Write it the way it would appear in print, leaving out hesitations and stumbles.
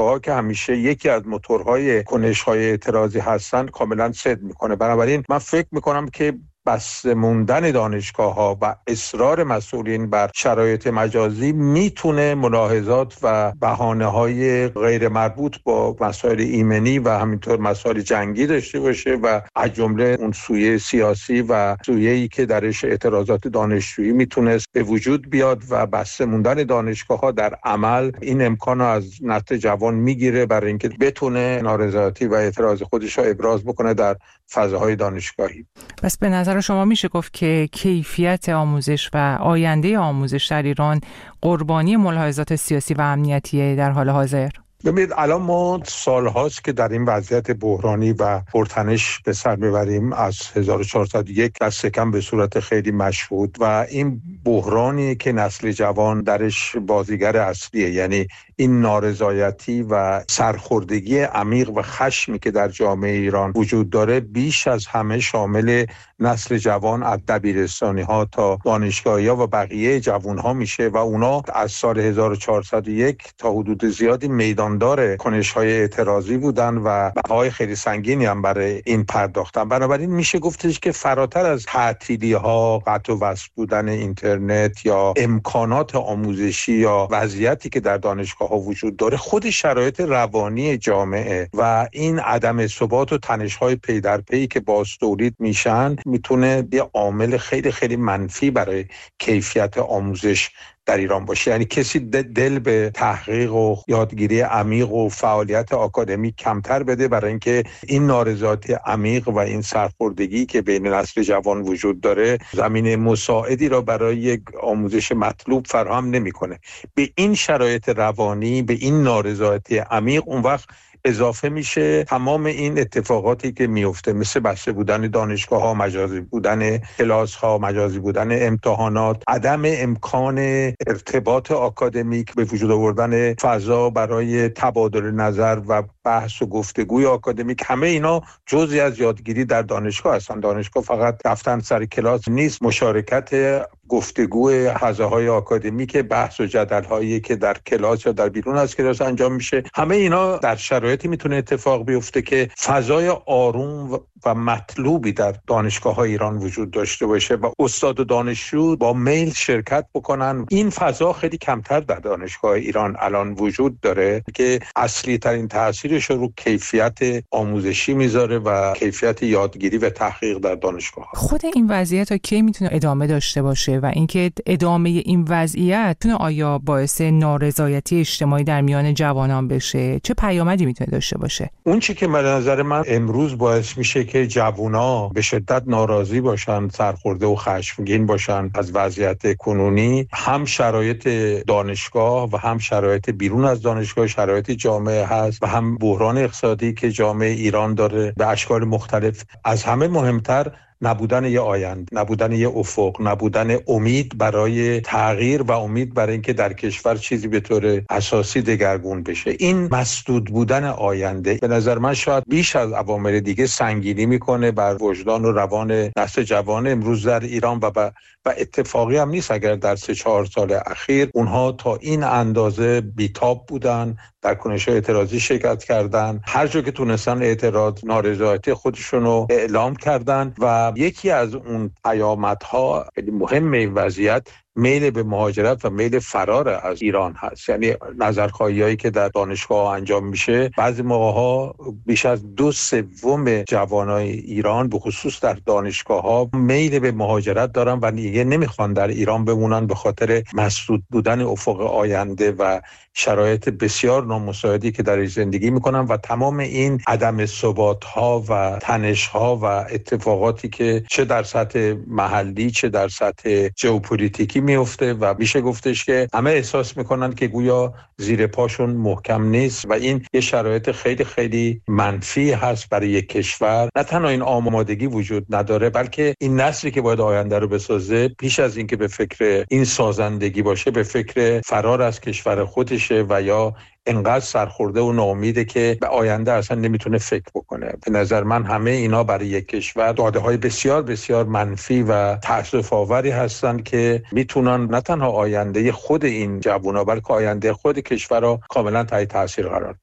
دانشگاه‌ها که همیشه یکی از موتورهای کنش‌های اعتراضی هستن کاملا صدق میکنه. بنابراین من فکر میکنم که بسته موندن دانشگاه‌ها و اصرار مسئولین بر شرایط مجازی میتونه ملاحظات و بهانه‌های غیر مربوط با مسائل ایمنی و همینطور مسائل جنگی داشته باشه و از جمله اون سویه سیاسی و سویه‌ای که درش اعتراضات دانشجویی میتونست به وجود بیاد و بسته موندن دانشگاه‌ها در عمل این امکان رو از نسل جوان میگیره برای اینکه بتونه نارضایتی و اعتراض خودش رو ابراز بکنه در فضاهای دانشگاهی. پس به نظر شما میشه گفت که کیفیت آموزش و آینده آموزش در ایران قربانی ملاحظات سیاسی و امنیتی در حال حاضر؟ ببینید الان ما سالهاست که در این وضعیت بحرانی و پرتنش به سر میبریم از 1401 دست کم به صورت خیلی مشهود و این بحرانی که نسل جوان درش بازیگر اصلیه، یعنی این نارضایتی و سرخوردگی عمیق و خشمی که در جامعه ایران وجود داره بیش از همه شامل نسل جوان از دبیرستانی ها تا دانشگاهی ها و بقیه جوان ها میشه و اونا از سال 1401 تا حدود زیادی میداندار کنش های اعتراضی بودن و بهای خیلی سنگینی هم برای این پرداختن. بنابراین میشه گفتش که فراتر از تعطیلی ها، قطع و وصل بودن اینترنت یا امکانات آموزشی یا وضعیتی که در دانشگاه ها وجود داره، خود شرایط روانی جامعه و این عدم ثبات و تنش‌های پی در پی که باعث تولید میشن میتونه یه عامل خیلی خیلی منفی برای کیفیت آموزش در ایران باشه. یعنی کسی دل به تحقیق و یادگیری عمیق و فعالیت آکادمیک کمتر بده برای اینکه این نارضایتی عمیق و این سرخوردگی که بین نسل جوان وجود داره زمینه مساعدی را برای یک آموزش مطلوب فراهم نمیکنه. به این شرایط روانی، به این نارضایتی عمیق اون وقت اضافه میشه تمام این اتفاقاتی که میفته، مثل بسته بودن دانشگاه ها، مجازی بودن کلاس ها، مجازی بودن امتحانات، عدم امکان ارتباط آکادمیک، به وجود آوردن فضا برای تبادل نظر و بحث و گفتگوی آکادمیک. همه اینا جزئی از یادگیری در دانشگاه هستن. دانشگاه فقط رفتن سر کلاس نیست، مشارکت گفتگوی حوزه‌های آکادمیک، بحث و جدل‌هایی که در کلاس یا در بیرون از کلاس انجام میشه، همه اینا در شرایطی میتونه اتفاق بیفته که فضای آروم و مطلوبی در دانشگاه‌های ایران وجود داشته باشه و استاد و دانشجو با میل شرکت بکنن. این فضا خیلی کمتر در دانشگاه ایران الان وجود داره که اصلی ترین تاثیرش رو کیفیت آموزشی میذاره و کیفیت یادگیری و تحقیق در دانشگاه. خود این وضعیت تا کی میتونه ادامه داشته باشه و اینکه ادامه این وضعیت میتونه آیا باعث نارضایتی اجتماعی در میان جوانان بشه؟ چه پیامدی میتونه داشته باشه؟ اون چی که به نظر من امروز باعث میشه که جوونا به شدت ناراضی باشن، سرخورده و خشمگین باشن از وضعیت کنونی، هم شرایط دانشگاه و هم شرایط بیرون از دانشگاه، شرایط جامعه هست و هم بحران اقتصادی که جامعه ایران داره به اشکال مختلف. از همه مهمتر نبودن یه آینده، نبودن یه افق، نبودن امید برای تغییر و امید برای اینکه در کشور چیزی به طور اساسی دگرگون بشه. این مسدود بودن آینده به نظر من شاید بیش از عوامل دیگه سنگینی میکنه بر وجدان و روان نسل جوان امروز در ایران و اتفاقی هم نیست اگر در 3-4 سال اخیر اونها تا این اندازه بیتاب بودن، در کنش‌های اعتراضی شرکت کردن، هر جا که تونستن اعتراض نارضایتی خودشون رو اعلام کردن و یکی از اون پیامدها خیلی مهم این وضعیت میل به مهاجرت و میل فرار از ایران هست. یعنی نظرخواهی‌هایی که در دانشگاه انجام میشه، بعضی موقع‌ها بیش از 2/3 جوانای ایران به خصوص در دانشگاه‌ها میل به مهاجرت دارن و دیگه نمیخوان در ایران بمونن به خاطر مسدود بودن افق آینده و شرایط بسیار نامساعدی که در زندگی میکنن و تمام این عدم ثبات‌ها و تنش‌ها و اتفاقاتی که چه در سطح محلی چه در سطح ژئوپلیتیکی میفته و میشه گفتش که همه احساس میکنن که گویا زیر پاشون محکم نیست و این یه شرایط خیلی خیلی منفی هست برای یک کشور. نه تنها این آمادگی وجود نداره، بلکه این نسلی که باید آینده رو بسازه پیش از اینکه به فکر این سازندگی باشه به فکر فرار از کشور خودشه و یا انقدر سرخورده و ناامیده که به آینده اصلا نمیتونه فکر بکنه. به نظر من همه اینا برای یک کشور داده‌های بسیار بسیار منفی و تأسف‌آوری هستن که میتونن نه تنها آینده خود این جوونا بلکه آینده خود کشور رو کاملا تحت تاثیر قرار